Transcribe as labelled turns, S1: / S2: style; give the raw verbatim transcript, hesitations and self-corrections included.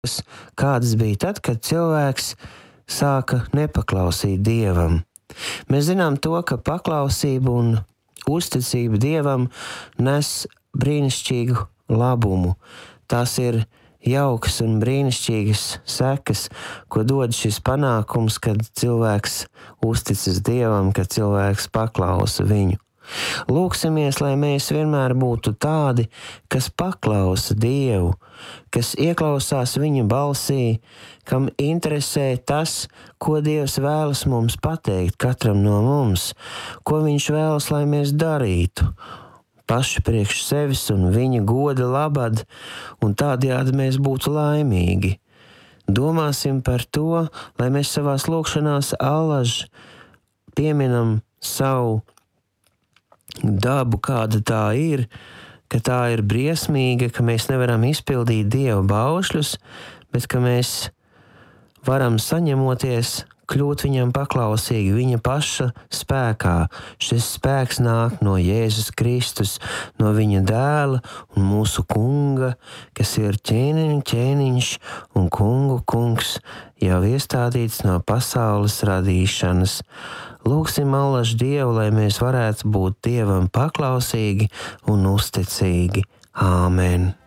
S1: kādas bija tad, kad cilvēks sāka nepaklausīt Dievam. Mēs zinām to, ka paklausība un uzticība Dievam nes brīnišķīgu labumu. Tās ir jaukas un brīnišķīgas sekas, ko dod šis panākums, kad cilvēks uzticas Dievam, kad cilvēks paklausa viņu. Lūksimies, lai mēs vienmēr būtu tādi, kas paklausa Dievu, kas ieklausās viņa balsī, kam interesē tas, ko Dievs vēlas mums pateikt katram no mums, ko viņš vēlas, lai mēs darītu, paši priekš sevis un viņa goda labad, un tādējādi mēs būtu laimīgi. Domāsim par to, lai mēs savās lūkšanās allaž pieminam savu dabu, kāda tā ir, ka tā ir briesmīga, ka mēs nevaram izpildīt Dieva baušļus, bet ka mēs varam saņemoties, kļūt viņam paklausīgi viņa paša spēkā. Šis spēks nāk no Jēzus Kristus, no viņa dēla un mūsu kunga, kas ir ķēniņu ķēniņš un kungu kungs, jau iestādīts no pasaules radīšanas. Lūksim allaž Dievu, lai mēs varētu būt Dievam paklausīgi un uzticīgi. Āmen!